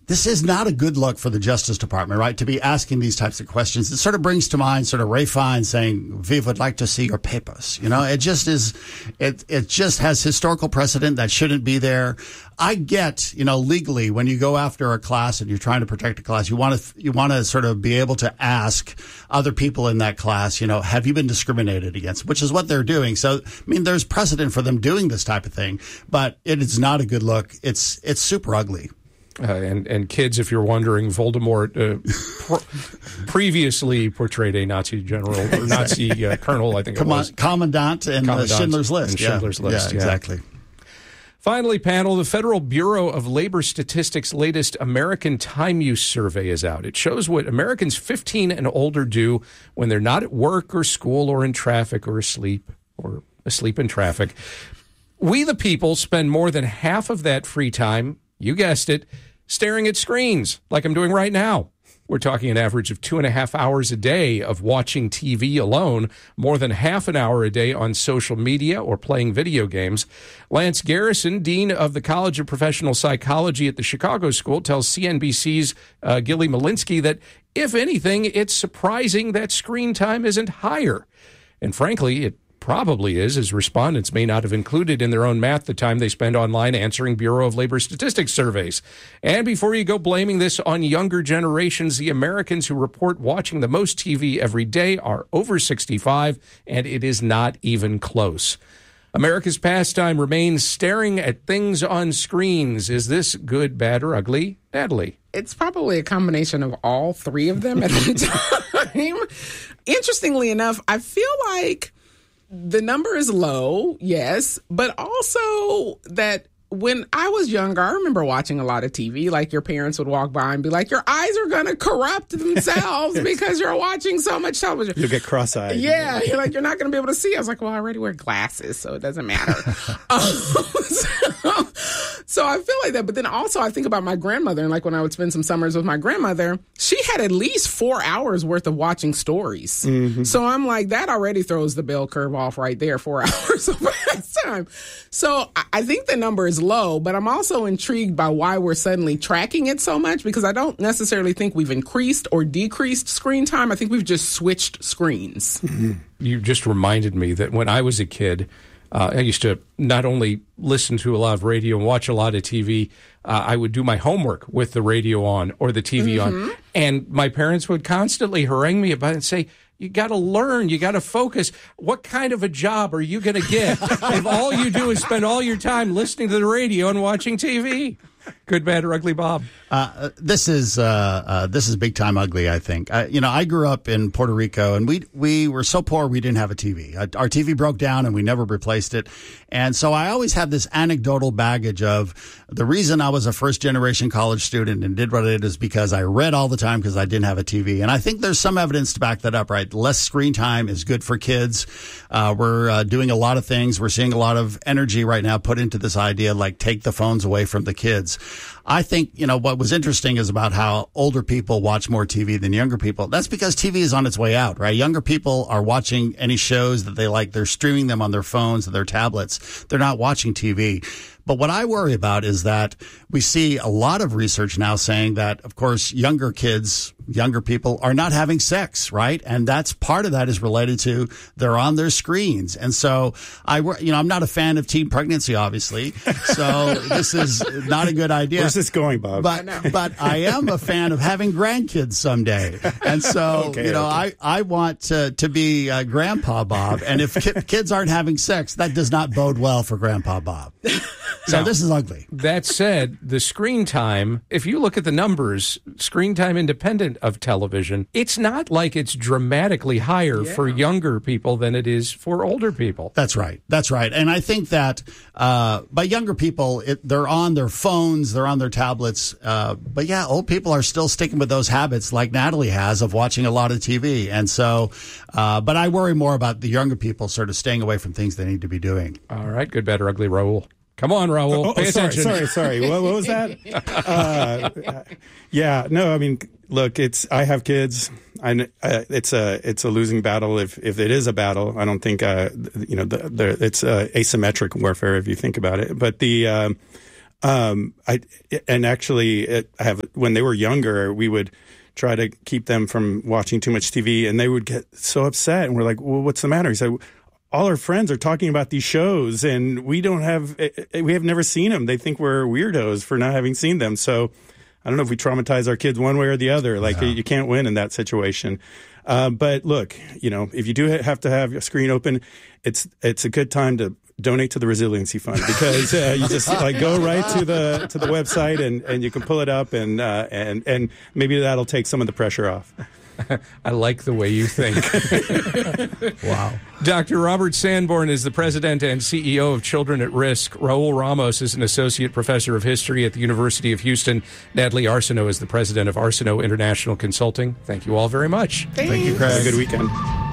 this is not a good look for the Justice Department, right, to be asking these types of questions. It sort of brings to mind sort of Ray Fine saying, "We would like to see your papers." It just is, it just has historical precedent that shouldn't be there. I get, legally, when you go after a class and you're trying to protect a class, you want to sort of be able to ask other people in that class, have you been discriminated against, which is what they're doing. So, there's precedent for them doing this type of thing, but it is not a good look. It's super ugly. And kids, if you're wondering, Voldemort previously portrayed a Nazi general or Nazi colonel, I think it was. Commandant and Schindler's List. Schindler's List, yeah, exactly. Finally, panel, the Federal Bureau of Labor Statistics' latest American Time Use Survey is out. It shows what Americans 15 and older do when they're not at work or school or in traffic or asleep in traffic. We, the people, spend more than half of that free time, you guessed it, staring at screens like I'm doing right now. We're talking an average of 2.5 hours a day of watching TV alone, more than half an hour a day on social media or playing video games. Lance Garrison, Dean of the College of Professional Psychology at the Chicago School, tells CNBC's Gilly Malinsky that, if anything, it's surprising that screen time isn't higher. And frankly, it probably is, as respondents may not have included in their own math the time they spend online answering Bureau of Labor Statistics surveys. And before you go blaming this on younger generations, the Americans who report watching the most TV every day are over 65, and it is not even close. America's pastime remains staring at things on screens. Is this good, bad, or ugly? Natalie? It's probably a combination of all three of them at the time. Interestingly enough, I feel like the number is low, yes, but also that when I was younger, I remember watching a lot of TV. Like, your parents would walk by and be like, your eyes are going to corrupt themselves because you're watching so much television. You'll get cross-eyed. Yeah, you're like, you're not going to be able to see. I was like, well, I already wear glasses, so it doesn't matter. So I feel like that. But then also I think about my grandmother, and like when I would spend some summers with my grandmother, she had at least 4 hours worth of watching stories. Mm-hmm. So I'm like, that already throws the bell curve off right there, 4 hours of time. So I think the number is low, but I'm also intrigued by why we're suddenly tracking it so much, because I don't necessarily think we've increased or decreased screen time. I think we've just switched screens. Mm-hmm. You just reminded me that when I was a kid, I used to not only listen to a lot of radio and watch a lot of TV, I would do my homework with the radio on or the TV on. And my parents would constantly harangue me about it and say, you got to learn. You got to focus. What kind of a job are you going to get if all you do is spend all your time listening to the radio and watching TV? Good, bad, or ugly, Bob? This is big time ugly, I think. I grew up in Puerto Rico, and we were so poor we didn't have a TV. Our TV broke down, and we never replaced it. And so I always have this anecdotal baggage of the reason I was a first-generation college student and did what I did is because I read all the time because I didn't have a TV. And I think there's some evidence to back that up, right? Less screen time is good for kids. We're doing a lot of things. We're seeing a lot of energy right now put into this idea, like take the phones away from the kids. I think, what was interesting is about how older people watch more TV than younger people. That's because TV is on its way out, right? Younger people are watching any shows that they like. They're streaming them on their phones and their tablets. They're not watching TV. But what I worry about is that we see a lot of research now saying that, of course, younger people are not having sex, right? And that's part of that is related to they're on their screens. And so I'm not a fan of teen pregnancy, obviously. So this is not a good idea. Where's this going, Bob? But I am a fan of having grandkids someday. And so, I want to be Grandpa Bob. And if kids aren't having sex, that does not bode well for Grandpa Bob. So this is ugly. That said, the screen time, if you look at the numbers, screen time independent of television, it's not like it's dramatically higher for younger people than it is for older people. That's right. And I think that by younger people, they're on their phones, they're on their tablets. But yeah, old people are still sticking with those habits like Natalie has of watching a lot of TV. And so, but I worry more about the younger people sort of staying away from things they need to be doing. All right. Good, bad, or ugly, Raul. Come on, Raul. Pay attention. Sorry. What was that? Look, I have kids. It's a losing battle. If it is a battle, I don't think it's asymmetric warfare if you think about it. But When they were younger, we would try to keep them from watching too much TV, and they would get so upset. And we're like, well, what's the matter? He said, all our friends are talking about these shows, and we have never seen them. They think we're weirdos for not having seen them. So I don't know if we traumatize our kids one way or the other. Like, you can't win in that situation. But look, if you do have to have your screen open, it's a good time to donate to the Resiliency Fund, because you just go right to the website and you can pull it up, and maybe that'll take some of the pressure off. I like the way you think. Wow. Dr. Robert Sanborn is the president and CEO of Children at Risk. Raul Ramos is an associate professor of history at the University of Houston. Natalie Arsenault is the president of Arsenault International Consulting. Thank you all very much. Thank you, Craig. Have a good weekend.